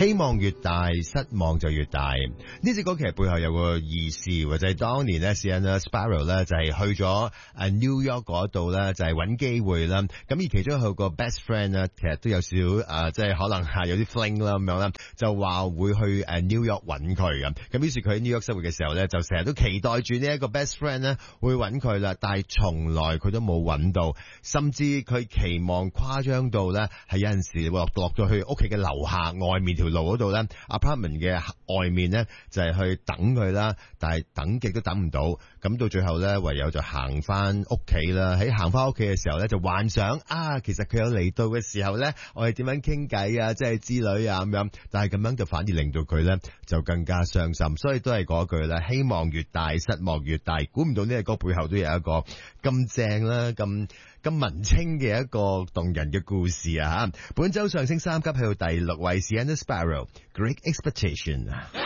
希望越大，失望就越大。呢隻歌其實背後有個意思，或者係當年咧 Sienna Sparrow 咧就係去咗New York 嗰度咧，就係揾機會啦。咁而其中佢個 best friend 咧，其實都有少即係可能係有啲 fling 啦咁樣啦，就話會去New York 揾佢咁。咁於是佢喺 New York 生活嘅時候咧，就成日都期待住呢一個 best friend 咧會揾佢啦，但係從來佢都冇揾到，甚至佢期望誇張到咧係有陣時落到去屋企嘅樓下外面條路嗰度咧 apartment 嘅外面咧就係去等佢啦，但係等極都等唔到，咁到最後咧唯有就行翻屋企啦。喺行翻屋企嘅時候咧就幻想其實佢有嚟到嘅時候咧我哋點樣傾偈啊，即係之類啊咁樣，但係咁樣就反而令到佢咧就更加傷心。所以都係嗰句啦，希望越大失望越大。估唔到呢個歌背後都有一個咁正啦咁文青嘅一個動人嘅故事啊！本周上升3級去到第6位，Sienna Sparrow Great Expectation。